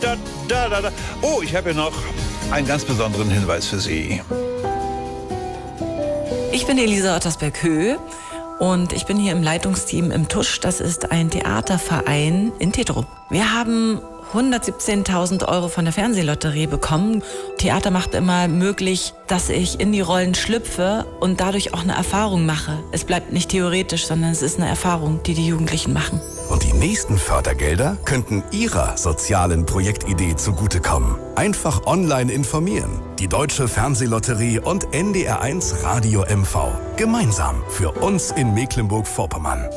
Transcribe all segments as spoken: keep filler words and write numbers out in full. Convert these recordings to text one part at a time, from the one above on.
da, da, da, da. Oh, ich habe ja noch einen ganz besonderen Hinweis für Sie. Ich bin Elisa Ottersberg-Höh und ich bin hier im Leitungsteam im Tusch. Das ist ein Theaterverein in Tetrup. Wir haben hundertsiebzehntausend Euro von der Fernsehlotterie bekommen. Theater macht immer möglich, dass ich in die Rollen schlüpfe und dadurch auch eine Erfahrung mache. Es bleibt nicht theoretisch, sondern es ist eine Erfahrung, die die Jugendlichen machen. Und die nächsten Fördergelder könnten Ihrer sozialen Projektidee zugutekommen. Einfach online informieren. Die Deutsche Fernsehlotterie und N D R eins Radio M V. Gemeinsam für uns in Mecklenburg-Vorpommern.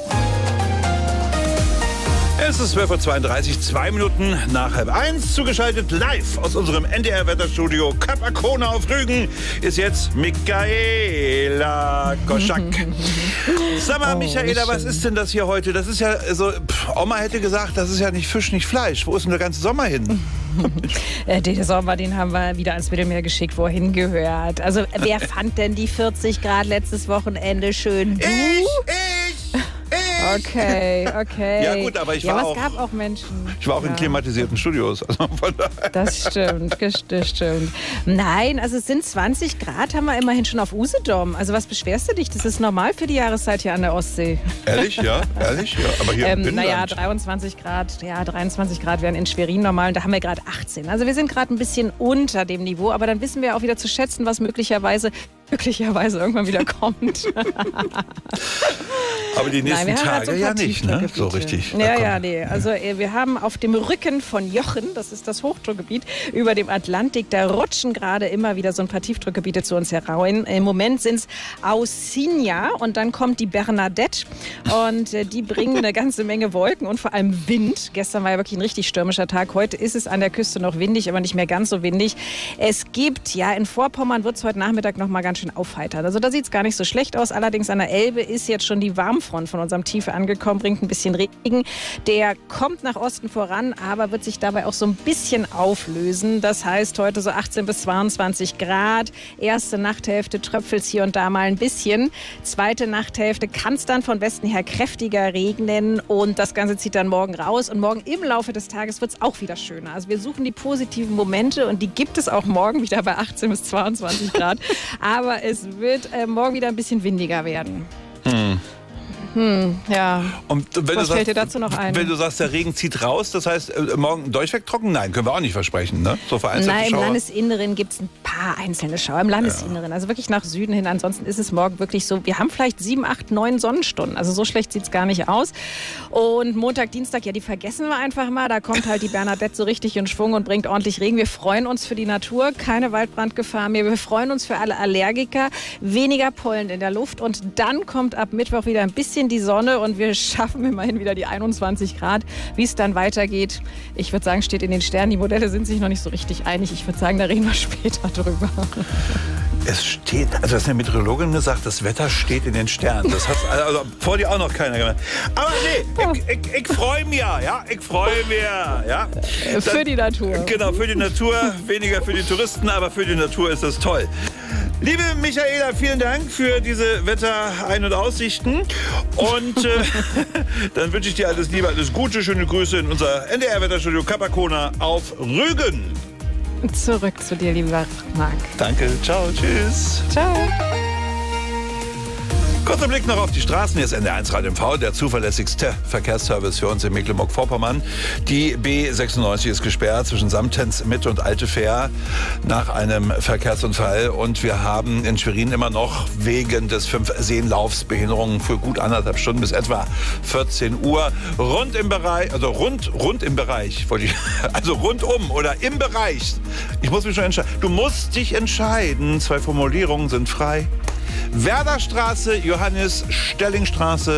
Es ist zwölf Uhr zweiunddreißig, zwei Minuten nach halb eins. Zugeschaltet live aus unserem N D R-Wetterstudio Kap Arkona auf Rügen ist jetzt Michaela Goschak. Sag mal, oh, Michaela, was ist denn das hier heute? Das ist ja so, pff, Oma hätte gesagt, das ist ja nicht Fisch, nicht Fleisch. Wo ist denn der ganze Sommer hin? Den Sommer, den haben wir wieder ans Mittelmeer geschickt, wo er hingehört. Also, wer fand denn die vierzig Grad letztes Wochenende schön? Du? Ich, ich! Okay, okay. Ja gut, aber ich ja, war aber auch, es gab auch Menschen. Ich war auch ja. in klimatisierten Studios. Also von das stimmt, das stimmt. Nein, also es sind zwanzig Grad, haben wir immerhin schon auf Usedom. Also was beschwerst du dich? Das ist normal für die Jahreszeit hier an der Ostsee. Ehrlich? Ja, ehrlich? Ja, aber hier ähm, im Binnenland. Naja, dreiundzwanzig Grad, ja, dreiundzwanzig Grad wären in Schwerin normal und da haben wir gerade achtzehn. Also wir sind gerade ein bisschen unter dem Niveau, aber dann wissen wir auch wieder zu schätzen, was möglicherweise möglicherweise irgendwann wieder kommt. Aber die nächsten Nein, Tage halt so ja nicht, ne? So richtig. Ja, ja, nee. Also wir haben auf dem Rücken von Jochen, das ist das Hochdruckgebiet, über dem Atlantik, da rutschen gerade immer wieder so ein paar Tiefdruckgebiete zu uns herein. Im Moment sind es Ausigna und dann kommt die Bernadette und äh, die bringen eine ganze Menge Wolken und vor allem Wind. Gestern war ja wirklich ein richtig stürmischer Tag. Heute ist es an der Küste noch windig, aber nicht mehr ganz so windig. Es gibt, ja, in Vorpommern wird es heute Nachmittag noch mal ganz schön aufheitern. Also da sieht es gar nicht so schlecht aus. Allerdings an der Elbe ist jetzt schon die Warmfront von unserem Tiefe angekommen, bringt ein bisschen Regen. Der kommt nach Osten voran, aber wird sich dabei auch so ein bisschen auflösen. Das heißt, heute so achtzehn bis zweiundzwanzig Grad. Erste Nachthälfte tröpfelt hier und da mal ein bisschen. Zweite Nachthälfte kann es dann von Westen her kräftiger regnen und das Ganze zieht dann morgen raus. Und morgen im Laufe des Tages wird es auch wieder schöner. Also wir suchen die positiven Momente und die gibt es auch morgen wieder bei achtzehn bis zweiundzwanzig Grad. Aber es wird äh, morgen wieder ein bisschen windiger werden. Hm. Hm, ja. Und wenn Was du sagst, fällt dir dazu noch ein? Wenn du sagst, der Regen zieht raus, das heißt, äh, morgen durchweg trocken? Nein, können wir auch nicht versprechen, ne? So vereinzelte Nein, im Schauer. Landesinneren gibt es ein paar einzelne Schauer. Im Landesinneren, ja. Also wirklich nach Süden hin. Ansonsten ist es morgen wirklich so, wir haben vielleicht sieben, acht, neun Sonnenstunden. Also so schlecht sieht es gar nicht aus. Und Montag, Dienstag, ja, die vergessen wir einfach mal. Da kommt halt die Bernadette so richtig in Schwung und bringt ordentlich Regen. Wir freuen uns für die Natur, keine Waldbrandgefahr mehr. Wir freuen uns für alle Allergiker, weniger Pollen in der Luft. Und dann kommt ab Mittwoch wieder ein bisschen die Sonne und wir schaffen immerhin wieder die einundzwanzig Grad. Wie es dann weitergeht, ich würde sagen, steht in den Sternen. Die Modelle sind sich noch nicht so richtig einig. Ich würde sagen, da reden wir später drüber. Es steht, also das ist eine Meteorologin gesagt, das Wetter steht in den Sternen. Das hat also vor dir auch noch keiner gemacht. Aber nee, ich, ich, ich freue mich, ja, ich freue mich, ja. Für das, die Natur. Genau, für die Natur, weniger für die Touristen, aber für die Natur ist das toll. Liebe Michaela, vielen Dank für diese Wetterein- und Aussichten. Und äh, dann wünsche ich dir alles Liebe, alles Gute, schöne Grüße in unser N D R-Wetterstudio Kap Arkona auf Rügen. Zurück zu dir, lieber Marc. Danke, ciao, tschüss. Ciao. Kurzer Blick noch auf die Straßen. Hier ist N D R eins Radio M V, der zuverlässigste Verkehrsservice für uns in Mecklenburg-Vorpommern. Die B sechsundneunzig ist gesperrt zwischen Samtens, Mitte und Alte Fähr nach einem Verkehrsunfall. Und wir haben in Schwerin immer noch wegen des Fünf-Seen-Laufs Behinderungen für gut anderthalb Stunden bis etwa vierzehn Uhr. Rund im Bereich, also rund, rund im Bereich, wollte ich, also rundum oder im Bereich. Ich muss mich schon entscheiden. Du musst dich entscheiden. Zwei Formulierungen sind frei. Werderstraße, Johannes Stellingstraße.